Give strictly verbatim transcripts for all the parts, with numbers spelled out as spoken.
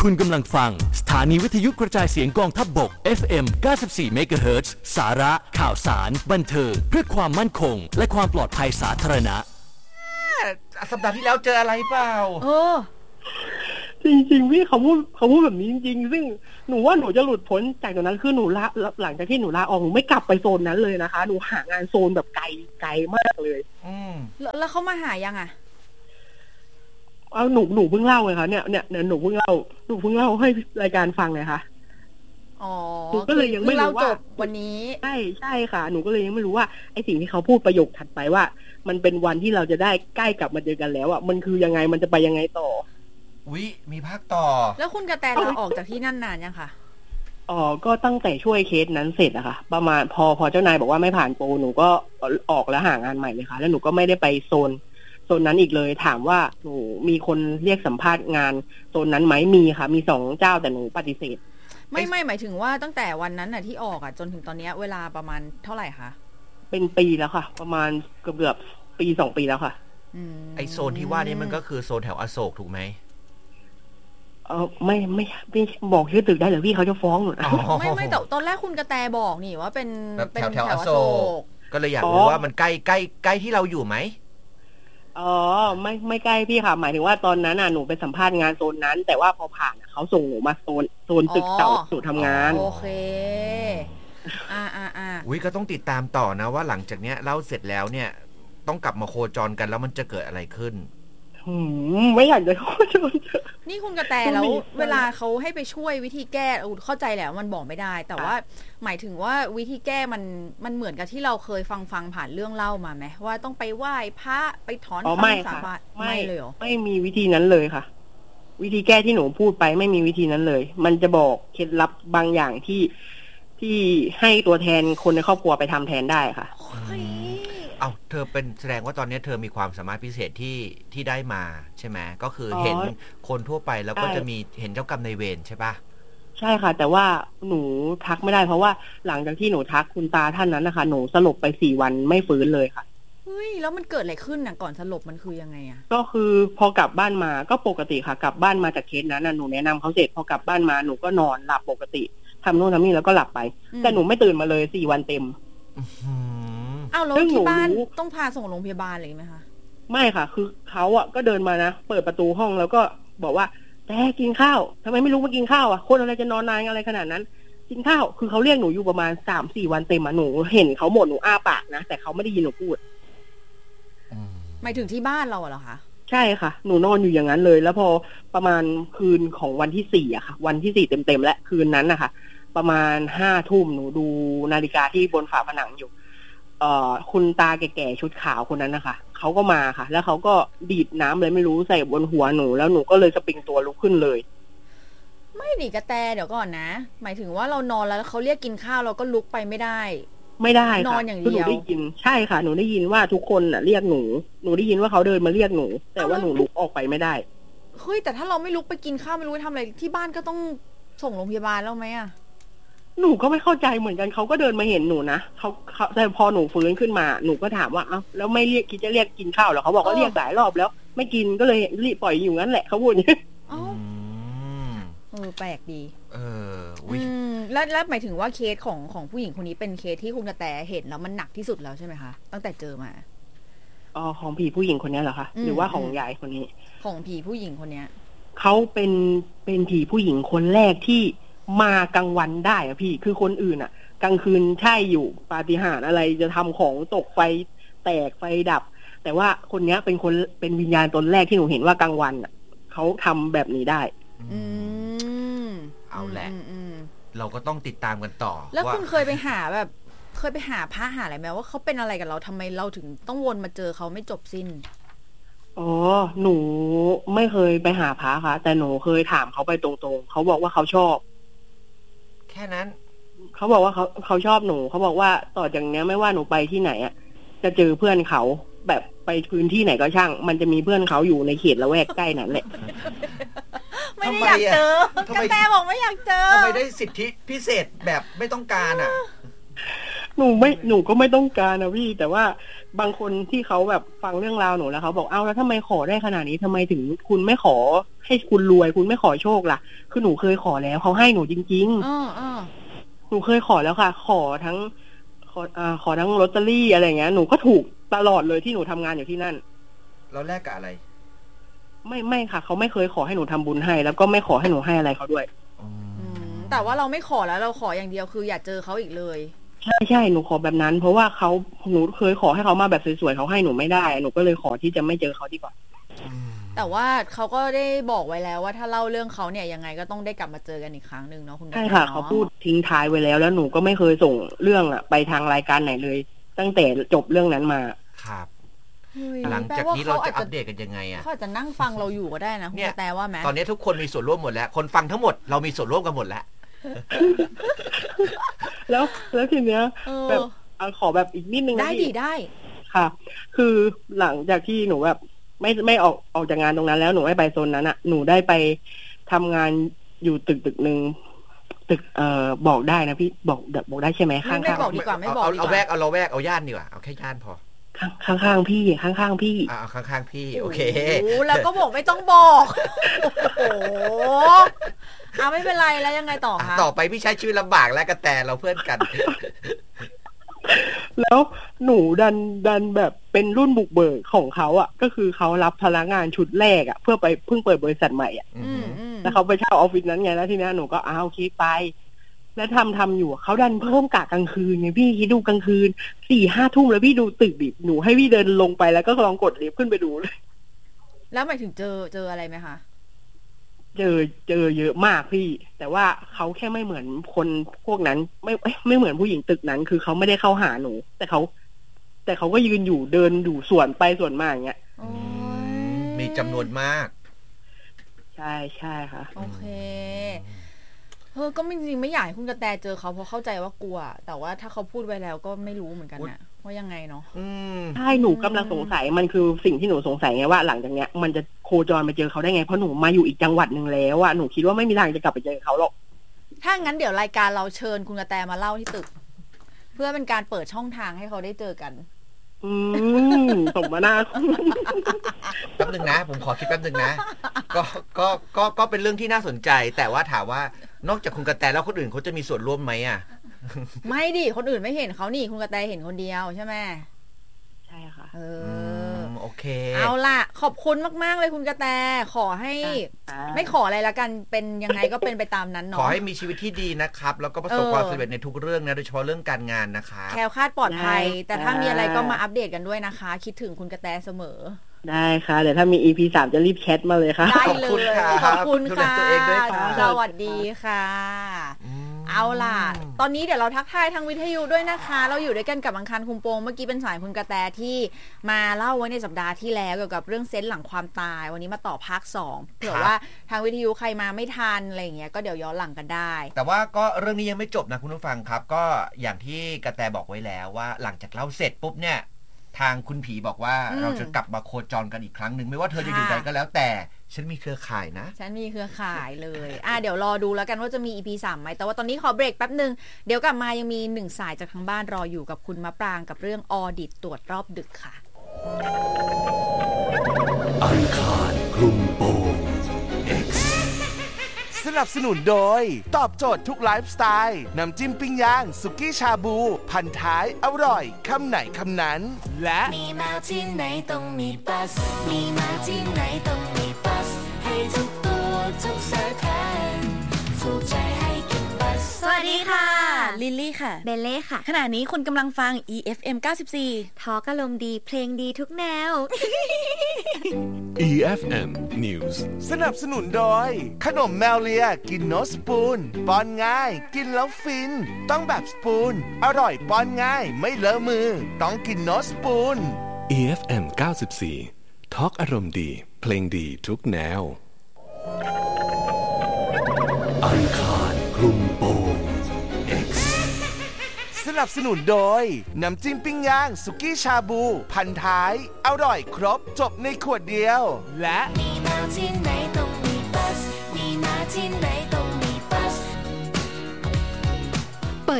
คุณกำลังฟังสถานีวิทยุกระจายเสียงกองทัพบก เอฟ เอ็ม เก้าสิบสี่ เมกะเฮิรตซ์ สาระข่าวสารบันเทิงเพื่อความมั่นคงและความปลอดภัยสาธารณะสัปดาห์ที่แล้วเจออะไรเปล่าเออจริงๆพี่เขาพูดเขาพูดแบบนี้จริงๆซึ่งหนูว่าหนูจะหลุดพ้นจากตรงนั้นคือหนูละหลังจากที่หนูลาออกหนูไม่กลับไปโซนนั้นเลยนะคะหนูหางานโซนแบบไกลไกลมากเลยอืมแล้วเขามาหายังอ่ะเอาหนูหนูเพิ่งเล่าเลยค่ะเนี่ยเนี่ยเนี่ยหนูเพิ่งเล่าหนูเพิ่งเล่าให้รายการฟังเลยค่ะอ๋อหนูก็เลยยังไม่รู้ว่าวันนี้ใช่ใช่ค่ะหนูก็เลยยังไม่รู้ว่าไอ้สิ่งที่เขาพูดประโยคถัดไปว่ามันเป็นวันที่เราจะได้ใกล้กลับมาเจอกันแล้วอ่ะมันคือยังไงมันจะไปยังไงต่ออุ๊ยมีภาคต่อแล้วคุณกระแตลาออกจากที่นั่นนานยังคะอ๋อก็ตั้งแต่ช่วยเคสนั้นเสร็จอะค่ะประมาณพอพอเจ้านายบอกว่าไม่ผ่านโปรหนูก็ออกแล้วหางานใหม่เลยค่ะแล้วหนูก็ไม่ได้ไปโซนโซนนั้นอีกเลยถามว่าหนูมีคนเรียกสัมภาษณ์งานโซนนั้นไหมมีค่ะมีสองเจ้าแต่หนูปฏิเสธไม่ไม่หมายถึงว่าตั้งแต่วันนั้นน่ะที่ออกอะจนถึงตอนนี้เวลาประมาณเท่าไหร่คะเป็นปีแล้วค่ะประมาณเกือบๆปีสองปีแล้วค่ะไอโซนที่ว่านี่มันก็คือโซนแถวอโศกถูกไหมเออไม่ไม่ไม่บอกชื่อตึกได้หรือพี่เขาจะฟ้องหนูนะไม่ไม่แต่ตอนแรกคุณกระแตบอกนี่ว่าเป็นเป็นแถวอโศกก็เลยอยากรู้ว่ามันใกล้ใกล้ใกล้ที่เราอยู่ไหมอ๋อไม่ไม่ใกล้พี่ค่ะหมายถึงว่าตอนนั้นน่ะหนูไปสัมภาษณ์งานโซนนั้นแต่ว่าพอผ่านเขาส่งหนูมาโซนโซนตึกเก่าหนูทำงานโอเคอ่าอ่าอ่าอุ้ยก็ต้องติดตามต่อนะว่าหลังจากเนี้ยเล่าเสร็จแล้วเนี่ยต้องกลับมาโคจรกันแล้วมันจะเกิดอะไรขึ้นอืมไม่อยากจะโคจรนี่คุณกระแตแล้วเวลาเขาให้ไปช่วยวิธีแก้เข้าใจแล้วมันบอกไม่ได้แต่ว่าหมายถึงว่าวิธีแก้มันมันเหมือนกับที่เราเคยฟังฟังผ่านเรื่องเล่ามาไหมว่าต้องไปไหว้พระไปถอนคำสาบานไม่เลยเหรอไม่มีวิธีนั้นเลยค่ะวิธีแก้ที่หนูพูดไปไม่มีวิธีนั้นเลยมันจะบอกเคล็ดลับบางอย่างที่ที่ให้ตัวแทนคนในครอบครัวไปทำแทนได้ค่ะเอาเธอเป็นแสดงว่าตอนนี้เธอมีความสามารถพิเศษที่ที่ได้มาใช่ไหมก็คือเห็นคนทั่วไปแล้วก็จะมีเห็นเจ้ากรรมนายเวรใช่ปะใช่ค่ะแต่ว่าหนูทักไม่ได้เพราะว่าหลังจากที่หนูทักคุณตาท่านนั้นนะคะหนูสลบไปสี่วันไม่ฟื้นเลยค่ะเฮ้ยแล้วมันเกิดอะไรขึ้นน่ะก่อนสลบมันคือยังไงอ่ะก็คือพอกลับบ้านมาก็ปกติค่ะกลับบ้านมาจากเคสนั้นหนูแนะนำเขาเสร็จพอกลับบ้านมาหนูก็นอนหลับปกติทำโน่นทำนี่แล้วก็หลับไปแต่หนูไม่ตื่นมาเลยสี่วันเต็มอ้าวแล้วที่บ้านต้องพาส่งโรงพยาบาลเลยไหมคะไม่ค่ะคือเขาอ่ะก็เดินมานะเปิดประตูห้องแล้วก็บอกว่าแต่กินข้าวทำไมไม่รู้ว่ากินข้าวอ่ะคนอะไรจะนอนนานอะไรขนาดนั้นกินข้าวคือเขาเรียกหนูอยู่ประมาณสามสี่วันเต็มอ่ะหนูเห็นเขาหมดหนูอ้าปากนะแต่เขาไม่ได้ยินหนูพูดหมายถึงที่บ้านเราเหรอคะใช่ค่ะหนูนอนอยู่อย่างนั้นเลยแล้วพอประมาณคืนของวันที่สี่อะค่ะวันที่สี่เต็มๆและคืนนั้นนะคะประมาณห้าทุ่มหนูดูนาฬิกาที่บนฝาผนังอยู่เอ่อคุณตาแก่ๆชุดขาวคนนั้นนะคะเขาก็มาค่ะแล้วเขาก็ดีดน้ำอะไรไม่รู้ใส่บนหัวหนูแล้วหนูก็เลยสปริงตัวลุกขึ้นเลยไม่ดิกระแตเดี๋ยวก่อนนะหมายถึงว่าเรานอนแล้วเขาเรียกกินข้าวเราก็ลุกไปไม่ได้ไม่ได้ค่ะนอนอย่างเดียวหนูได้ยินใช่ค่ะหนูได้ยินว่าทุกคนน่ะเรียกหนูหนูได้ยินว่าเขาเดินมาเรียกหนูแต่ว่าหนูลุกออกไปไม่ได้เฮ้ยแต่ถ้าเราไม่ลุกไปกินข้าวไม่รู้ทำอะไรที่บ้านก็ต้องส่งโรงพยาบาลแล้วไหมอะหนูก็ไม่เข้าใจเหมือนกันเขาก็เดินมาเห็นหนูนะเขาเขาแต่พอหนูฟื้นขึ้นมาหนูก็ถามว่าเอ้าแล้วไม่เรียกคิดจะเรียกกินข้าวเหรอเขาบอกว่าเรียกหลายรอบแล้วไม่กินก็เลยรีบปล่อยอยู่งั้นแหละเขาพูดอย่างนี้อ๋อเออแปลกดีเอออืมแล้วแล้วหมายถึงว่าเคสของของผู้หญิงคนนี้เป็นเคสที่คุณกระแตเห็นแล้วมันหนักที่สุดแล้วใช่ไหมคะตั้งแต่เจอมาอ๋อของผีผู้หญิงคนนี้เหรอคะหรือว่าของยายคนนี้ของผีผู้หญิงคนนี้เขาเป็นเป็นผีผู้หญิงคนแรกที่มากลางวันได้อะพี่คือคนอื่นอะกลางคืนใช่อยู่ปาฏิหาริย์อะไรจะทำของตกไฟแตกไฟดับแต่ว่าคนนี้เป็นคนเป็นวิญญาณตนแรกที่หนูเห็นว่ากลางวันอะเขาทำแบบนี้ได้อืมเอาแหละเราก็ต้องติดตามกันต่อแล้วคุณเคยไปหาแบบเคยไปหาพระหาอะไรไหมว่าเขาเป็นอะไรกับเราทำไมเราถึงต้องวนมาเจอเขาไม่จบสิ้นอ๋อหนูไม่เคยไปหาพระค่ะแต่หนูเคยถามเขาไปตรงๆเขาบอกว่าเขาชอบแค่นั้นเขาบอกว่าเขาเขาชอบหนูเขาบอกว่าต่อจากนี้ไม่ว่าหนูไปที่ไหนอ่ะจะเจอเพื่อนเขาแบบไปพื้นที่ไหนก็ช่างมันจะมีเพื่อนเขาอยู่ในเขตละแวกใกล้นั้นแหละไม่ได้อยากเจอกระแตบอกไม่อยากเจอทำไมได้สิทธิพิเศษแบบไม่ต้องการอ่ะหนูไม่หนูก็ไม่ต้องการนะพี่แต่ว่าบางคนที่เขาแบบฟังเรื่องราวหนูแล้วเขาบอกเอ้าแล้วทำไมขอได้ขนาดนี้ทำไมถึงคุณไม่ขอให้คุณรวยคุณไม่ขอโชคล่ะคือหนูเคยขอแล้วเขาให้หนูจริงๆอ๋ออ๋อหนูเคยขอแล้วค่ะขอทั้งขออ่าขอทั้งลอตเตอรี่อะไรเงี้ยหนูก็ถูกตลอดเลยที่หนูทำงานอยู่ที่นั่นแล้วแลกกับอะไรไม่ไม่ค่ะเขาไม่เคยขอให้หนูทำบุญให้แล้วก็ไม่ขอให้หนูให้อะไรเขาด้วยแต่ว่าเราไม่ขอแล้วเราขออย่างเดียวคืออย่าเจอเขาอีกเลยใช่ใช่หนูขอแบบนั้นเพราะว่าเขาหนูเคยขอให้เขามาแบบสวยๆเขาให้หนูไม่ได้หนูก็เลยขอที่จะไม่เจอเขาดีกว่าแต่ว่าเขาก็ได้บอกไว้แล้วว่าถ้าเล่าเรื่องเขาเนี่ยยังไงก็ต้องได้กลับมาเจอกันอีกครั้งนึงเนาะคุณใช่ค่ะเขาพูดทิ้งท้ายไว้แล้วแล้วหนูก็ไม่เคยส่งเรื่องอะไปทางรายการไหนเลยตั้งแต่จบเรื่องนั้นมาครับหลังจากนี้เราจะอัปเดตกันยังไงอ่ะเขาจะนั่งฟังเราอยู่ก็ได้นะคุณแต่ว่าแม้ตอนนี้ทุกคนมีส่วนร่วมหมดแล้วคนฟังทั้งหมดเรามีส่วนร่วมกันหมดแล้วแล้วแล้วทีเนี้ยแบบขอแบบอีกนิดนึงได้ดีได้ค่ะคือหลังจากที่หนูแบบไม่ไม่ออกออกจากงานตรงนั้นแล้วหนูไม่ไปโซนนั้นอ่ะหนูได้ไปทำงานอยู่ตึกตึกนึงตึกเอ่อบอกได้นะพี่บอกบอกได้ใช่ไหมข้างๆไม่บอกดีกว่าไม่บอกเอาเอาแวกเอาเราแวกเอาย่านดีกว่าเอาแค่ย่านพอข้างๆพี่ข้างๆพี่อ่าข้างๆพี่โอเคโอ้แล้วก็บอกไม่ต้องบอกโอ้โหอ่ะไม่เป็นไรแล้วยังไงต่อคะต่อไปพี่ใช้ชีวิตลำบากแล้วกระแตเราเพื่อนกันแล้วหนูดันดันแบบเป็นรุ่นบุกเบิกของเขาอ่ะก็คือเขารับพนักงานชุดแรกอ่ะเพื่อไปเพิ่งเปิดบริษัทใหม่อ่ะแล้วเขาไปเช่าออฟฟิศนั้นไงแล้วทีนี้หนูก็อ้าวคิดไปแล้วทำทำอยู่เขาดันเพิ่มกะกลางคืนไงพี่คิดดูกลางคืนสี่ห้าทุ่มแล้วพี่ดูตึกดิหนูให้พี่เดินลงไปแล้วก็ลองกดลิฟต์ขึ้นไปดูเลยแล้วหมายถึงเจอเจออะไรไหมคะเจอเจอเยอะมากพี่แต่ว่าเขาแค่ไม่เหมือนคนพวกนั้นไม่ไม่เหมือนผู้หญิงตึกนั้นคือเขาไม่ได้เข้าหาหนูแต่เขาแต่เขาก็ยืนอยู่เดินอยู่ส่วนไปส่วนมาอย่างเงี้ยมีจำนวนมากใช่ใช่ค่ะโอเคเออก็จริงๆไม่อยากให้คุณกระแตเจอเขาเพราะเข้าใจว่ากลัวแต่ว่าถ้าเขาพูดไว้แล้วก็ไม่รู้เหมือนกันนะว่ายังไงเนาะใช่หนูกำลังสงสัยมันคือสิ่งที่หนูสงสัยไงว่าหลังจากเนี้ยมันจะโคจรไปเจอเขาได้ไงเพราะหนูมาอยู่อีกจังหวัดหนึ่งแล้วอะหนูคิดว่าไม่มีทางจะกลับไปเจอเขาหรอกถ้างั้นเดี๋ยวรายการเราเชิญคุณกระแตมาเล่าที่ตึกเพื่อเป็นการเปิดช่องทางให้เขาได้เจอกันอืมสมนาแป๊บนึงนะผมขอคิดแป๊บนึงนะก็ก็ก็ก็เป็นเรื่องที่น่าสนใจแต่ว่าถามว่านอกจากคุณกระแตแล้วคนอื่นเขาจะมีส่วนร่วมไหมอ่ะไม่ดิคนอื่นไม่เห็นเขานี่คุณกระแตเห็นคนเดียวใช่ไหมใช่ค่ะเออโอเคเอาล่ะขอบคุณมากๆเลยคุณกระแตขอให้ไม่ขออะไรละกันเป็นยังไงก็เป็นไปตามนั้นเนาะขอให้มีชีวิตที่ดีนะครับแล้วก็ประสบความสำเร็จในทุกเรื่องนะโดยเฉพาะเรื่องการงานนะคะแคล้วคลาดปลอดภัยแต่ถ้ามีอะไรก็มาอัปเดตกันด้วยนะคะคิดถึงคุณกระแตเสมอได้ค่ะเดี๋ยวถ้ามี อี พี สามจะรีบแชทมาเลยค่ะได้เลยขอบคุณค่ะสวัสดีค่ะเอาล่ะตอนนี้เดี๋ยวเราทักทายทางวิทยุด้วยนะคะเราอยู่ด้วยกันกับอังคารคุมโปงเมื่อกี้เป็นสายคุณกระแตที่มาเล่าไว้ในสัปดาห์ที่แล้วเกี่ยวกับเรื่องเซนส์หลังความตายวันนี้มาต่อภาคสองเผื่อว่าทางวิทยุใครมาไม่ทันอะไรอย่างเงี้ยก็เดี๋ยวย้อนหลังกันได้แต่ว่าก็เรื่องนี้ยังไม่จบนะคุณผู้ฟังครับก็อย่างที่กระแตบอกไว้แล้วว่าหลังจากเล่าเสร็จปุ๊บเนี่ยทางคุณผีบอกว่าเราจะกลับมาโคจรกันอีกครั้งหนึ่งไม่ว่าเธอจะอยู่ไหนก็แล้วแต่ฉันมีเครือข่ายนะฉันมีเครือข่ายเลยอ่ะเดี๋ยวรอดูแล้วกันว่าจะมี อี พี สามไหมแต่ว่าตอนนี้ขอเบรกแป๊บนึงเดี๋ยวกลับมายังมีหนึ่งสายจากทางบ้านรออยู่กับคุณมะปรางกับเรื่องออดิตตรวจรอบดึกค่ะอังคารคลุมโปง X สนับสนุนโดยตอบโจทย์ทุกไลฟ์สไตล์น้ำจิ้มปิ้งย่างสุกี้ชาบูพันท้ายอร่อยคำไหนคำนั้นและมีมาที่ไหนต้องมีบัสมีมาที่ไหนต้องมีบัสให้ทุกตัวทุกสายทางถูกใจให้กินบัสสวัสดีค่ะลิลลี่ค่ะเบลเล่ค่ะขณะนี้คุณกำลังฟัง อี เอฟ เอ็ม เก้าสิบสี่ทอล์กอารมณ์ดีเพลงดีทุกแนวอี เอฟ เอ็ม News สนับสนุนโดยขนมแมวเลียกินโนสปูนป้อนง่ายกินแล้วฟินต้องแบบสปูนอร่อยป้อนง่ายไม่เลอะมือต้องกินโนสปูนอี เอฟ เอ็ม เก้าสิบสี่ ทอล์กอารมณ์ดีเพลงดีทุกแนวอังคารคลุมโปง X สนับสนุนโดยน้ำจิ้มปิ้งย่างสุกี้ชาบูพันท้ายอร่อยครบจบในขวดเดียวและมีมาที่ไหนต้องมีบัสมีมาที่ไหนต้องมีบัสเปิด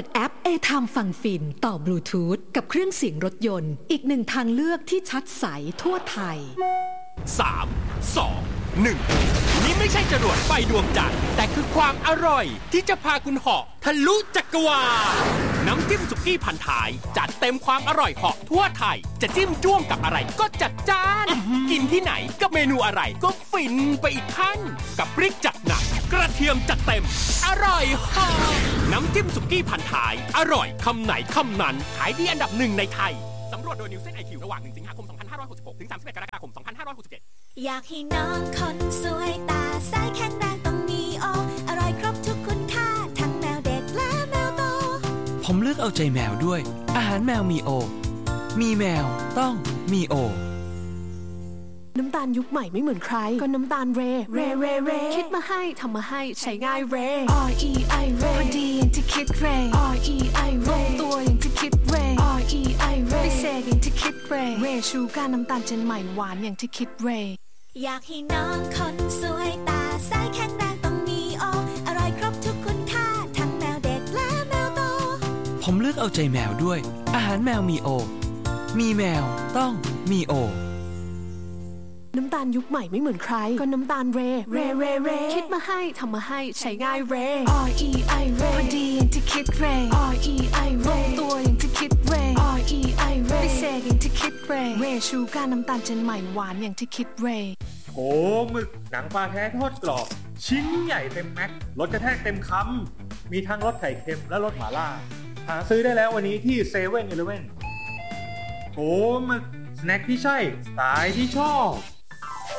ดแอป A-Time ฟังฟินต่อบลูทูธกับเครื่องเสียงรถยนต์อีกหนึ่งทางเลือกที่ชัดใสทั่วไทยสาม สอง หนึ่งนี่ไม่ใช่จรวดไฟดวงจันทร์แต่คือความอร่อยที่จะพาคุณเหาะทะลุจักรวาลน้ำจิ้มสุกี้พันท้ายจัดเต็มความอร่อยเหาะทั่วไทยจะจิ้มจ้วงกับอะไรก็จัดจ้านกินที่ไหนกับเมนูอะไรก็ฟินไปอีกขั้นกับพริกจัดหนักกระเทียมจัดเต็มอร่อยเหาะน้ำจิ้มสุกี้พันท้ายอร่อยคำไหนคำนั้นขายดีอันดับหนึ่งในไทยสำรวจโดย Nielsen ไอ คิว ระหว่างหนึ่งสิงหาคมสองพันห้าร้อยหกสิบหกถึงสามสิบเอ็ดกรกฎาคมสองพันห้าร้อยหกสิบเจ็ดอยากให้น้องคนสวยตาใสแข็งแรงต้องมีโออร่อยครบทุกคุณค่าทั้งแมวเด็กและแมวโตผมเลือกเอาใจแมวด้วยอาหารแมวมีโอมีแมวต้องมีโอน้ำตาลยุคใหม่ไม่เหมือนใครก็น้ำตาลเรเรเรเรคิดมาให้ทำมาให้ใช้ง่ายเร R E I เรพอดีอย่างที่คิดเร R E I เรตัวอย่างที่คิดเร R E I เรพิเศษอย่างที่คิดเรเรชูการน้ำตาลเจนใหม่หวานอย่างที่คิดเรอยากให้น้องคนสวยตาใสแข็งแรงต้องมีโออร่อยครบทุกคุณค่าทั้งแมวเด็กและแมวโตผมเลือกเอาใจแมวด้วยอาหารแมวมีโอมีแมวต้องมีโอน้ำตาลยุคใหม่ไม่เหมือนใครก็น้ำตาลเรเรเรเรคิดมาให้ทำมาให้ใช้ง่ายเร R E I เรพอดีอย่างที่คิดเร R E I เรตัวอย่างที่คิดเร R E I เรพิเศษอย่างที่คิดเรเรชูการน้ำตาลเจนใหม่หวานอย่างที่คิดเรโอ้หมึกหนังปลาแท้ทอดกรอบชิ้นใหญ่เต็มแม็กรสกระแทกเต็มคำมีทั้งรสไข่เค็มและรสหม่าล่าหาซื้อได้แล้ววันนี้ที่เซเว่นอีเลฟเว่นโอ้หมึกสแน็คที่ใช่สไตล์ที่ชอบ